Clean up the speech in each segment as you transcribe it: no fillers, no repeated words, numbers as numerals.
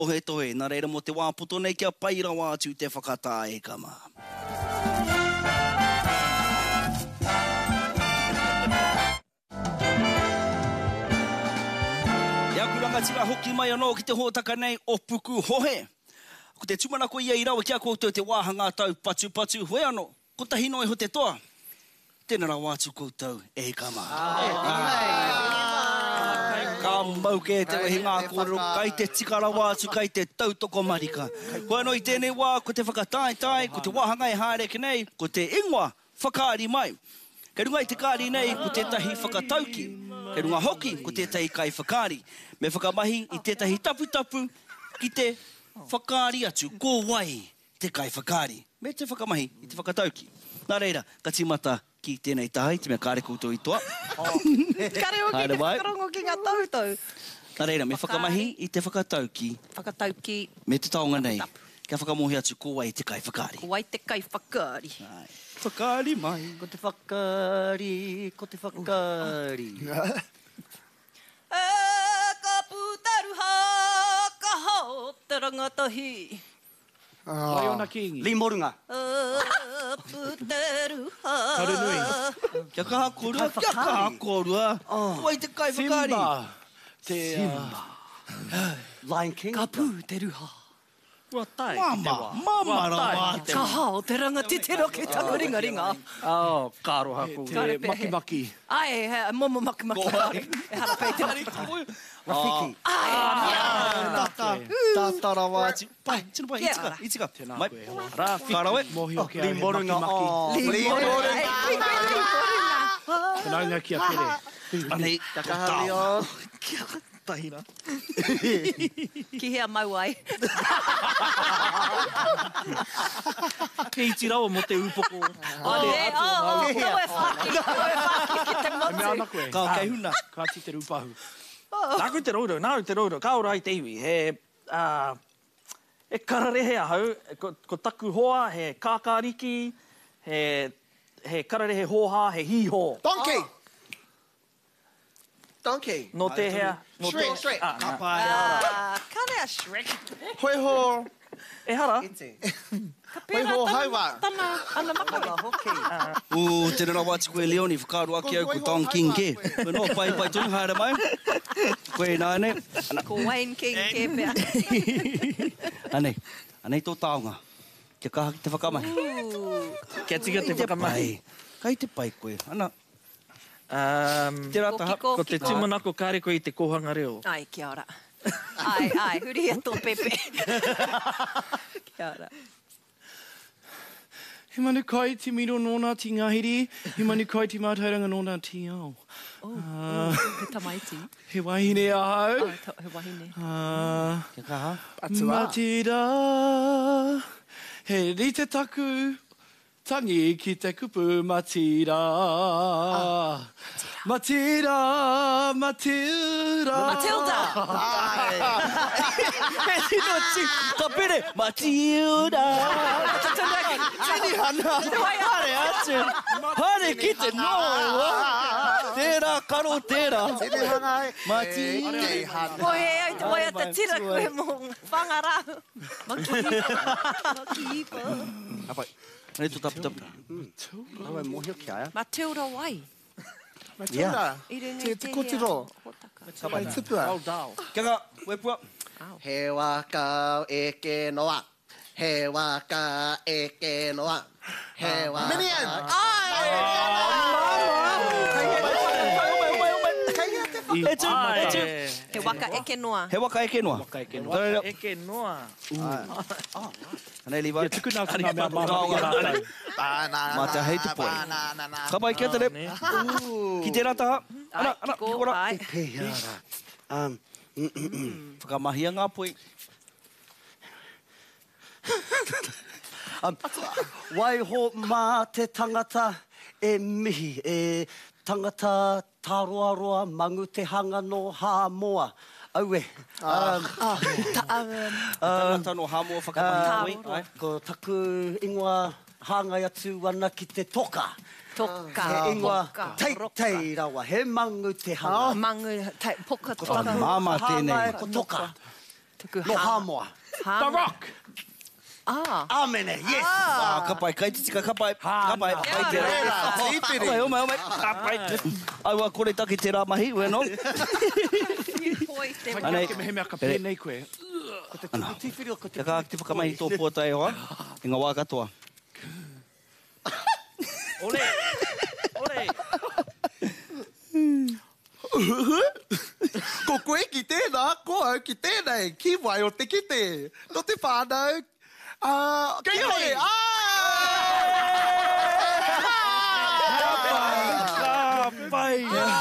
Ohe tohe, nā reira mo te wāpoto nei kia pai rawa atu te whakatā e kama. Ia kuranga tira hoki mai anō ki te hōtaka nei o puku hohe. Ko te tumanako ia I rawa kia koutou te wāhanga tau patu patu hoi anō. Ko tahi noi ho te toa. Tēnā rawa atu koutou e kama. Ka mau ke te wehi ngā kōrero, kai te tikarawa atu, kai te tautoko marika. Ko anō I tēnei wā, ko te whakataetai, ko te wahanga e hāreke nei, ko te ingoa whakaari mai. Kei runga I te kāri nei, ko tētahi whakatauki. Kei runga hoki, ko tētahi kai whakaari. Me whakamahi I tētahi tapu-tapu ki te whakaari atu, ko wai te kai whakaari. Me te whakamahi I te whakatauki. Nā reira, ka timata ki tēnei tahai, te mea kāre koutou I toa. Kare o ki te whakarongo ki ngā tautau. Nā reira, me whakamahi I te whakatauki. Whakatauki. Me te taonga nei, kia whakamohi atu ko wai te kai whakaari. Ko wai te kai whakaari. Whakaari mai. Ko te whakaari, ko te whakaari. E ka pūtaruha, ka hao te rangatahi. Ai ona kingi. Limorunga. Pūtaruha. Karunui. Kia kaha korua, kia kaha korua. Ko wai te kai whakaari. Simba. Lion King. Ka pūtaruha. Ua tai. Mama rawa te. Ka hao te rangatitiro ki taku ringa. Oh, karo haku. Kare Te pehe. maki-maki. Ai, momo maki-maki. E hara pei te maki. Rafiki. Tata rawa atu. Pai, tino pai, itika. Tēnā Mai. koe. Rafiki. Karawe. Mohi o kia Limorunga. Limorunga. Tēnā kia pere. Anei, Takahari o. tahina. Ki hea mau ai. Ke iti rawa mo te upoko. Tau e whaki. Tau e whaki ki te E mea motu. ana koe. Ka o kei huna. Ka ti te rupahu. Nāku te rouro, nāku te rouro. Ka ora I te iwi. He kararehe ahau, ko taku hoa, he kākāriki, he kararehe hōha, he hīho. Donkey! Donkey. No te hea. No te... Shrek. nā. Kare a Shrek. Hoi ho. E hara. Hoi ho haiwa. Tana, ana makawe. Tēnā rawa atu koe Leoni, whakaru ake au ko Don King ke. Koe no, pai tonu haere mai. Koe nāne. Ko Wayne King ke pea. Anei tō taonga. Kia kaha ki te whakamahi. Kia tika te whakamahi. Kai te pai koe. Ana, Te rata, Ko ko te kiko. tumanako kāre koe I te kohanga reo. Ai, kia ora. Ai, huri e tō pepe. Kia ora. He manu kai te miro nōna ti ngahiri, he manu kai te mātauranga nōna ti ao. He tamaiti. He wahine ahau. He wahine. kia kaha. Matira, he rite taku, tangi ki te kupu matira. Matira, Matilda. Matilda! He tino ti, ka pere, Matilda. Tini hana. Hare atu. Hare ki te noa. Tērā, karo tērā. Tini hana. Matilda. Tini hana. Ko he ai te wai ata tira koe mō whangarau. Maki ipa. Apai, hei tō tapu. Nawe mohi o ki aia. Matilda wai. Matilda. I runga Te kotiro. hotaka. Mai tupua. Kia ka, wepua. He waka e ke noa. He waka e ke noa. He waka... Minion! E tu, e tu. He waka eke noa. He waka eke noa. Eke noa. Anei liwa. Ia tuku nā kuna mea māmaki. Mā te hei te poi. Ka pai kia te rep. Ki te rataha. Ana, ki kora. Ai. Pehiara. Whakamahia ngā poi. Wai ho mā te tangata e mihi, e tangata tāroaroa mangu te hanga no Hāmoa. Aue. Tangata no Hāmoa whakamahi poi. Ai. Ko taku ingoa hāngai atu ana ki te toka. Toka. He ingoa Poka, teitei rawa, he mangu te hanga. Mangu, poka, Ko toka. tā māma tēnei. Hāngai ko toka. no Hamoa. The Rock. Amene, yes. Ka pai, kai te tika, ka pai. Ka pai, kai te rā. Tīpiri. Ome. Ka pai. Aua kore taki te rā mahi, weno. Anei. He mea ka pēnei koe. Ko te tuku tīwhiri o ko te... Te kā te whakamahi tō pōtai hoa. I ngā wā katoa. Ole. Ole. Ko koe ki tēnā, ko au ki tēnei, ki wai o te kite. No te whānau. Kei hoi! Ka pai.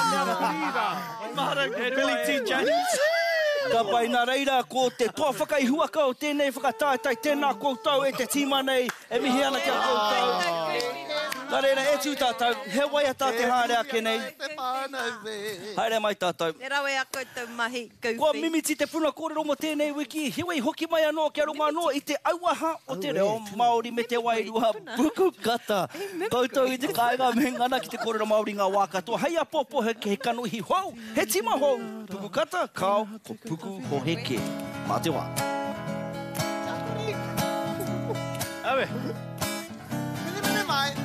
Billy T. James. Ka pai nā reira ko te toa whakaihua kau tēnei whakatātai tēnā koutou e te tīma nei e mihi ana kia koutou. Nā reira e tū tātou, he wai a tā te hārea ke nei. Haere mai tātou. E rawe a koutou mahi koupi. Kua mimiti te puna kōrero mo tēnei wiki, hiwei hoki mai anō kia runga anō i te auaha o te reo Māori me te wairua puku kata. Koutou i te kāinga me ngana ki te kōrero Māori ngā wā katoa. Hei a pōpō he ke he kanuhi hou, he tima hou. Puku kata, kao, ko puku hoheke. Mā te wā. Awe.